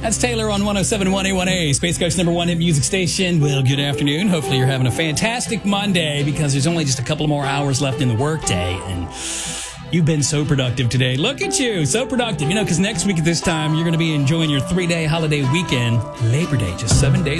That's Taylor on 107.1 A1A, Space Coast #1 hit music station. Well, good afternoon. Hopefully you're having a fantastic Monday because there's only just a couple more hours left in the workday, and you've been so productive today. Look at you, so productive. You know, because next week at this time, you're going to be enjoying your 3-day holiday weekend, Labor Day, just 7 days.